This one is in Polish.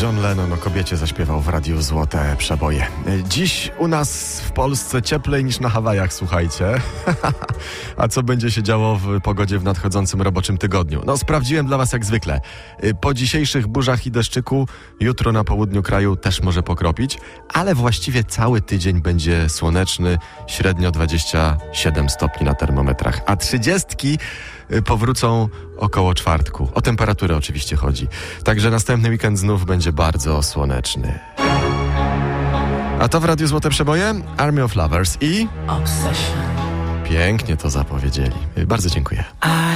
John Lennon o kobiecie zaśpiewał w Radiu Złote Przeboje. Dziś u nas w Polsce cieplej niż na Hawajach, słuchajcie. A co będzie się działo w pogodzie w nadchodzącym roboczym tygodniu? No, sprawdziłem dla was jak zwykle. Po dzisiejszych burzach i deszczyku jutro na południu kraju też może pokropić, ale właściwie cały tydzień będzie słoneczny, średnio 27 stopni na termometrach, a 30 powrócą około czwartku. O temperaturę oczywiście chodzi. Także następny weekend znów będzie bardzo słoneczny. A to w Radiu Złote Przeboje Army of Lovers i... Obsession. Pięknie to zapowiedzieli. Bardzo dziękuję.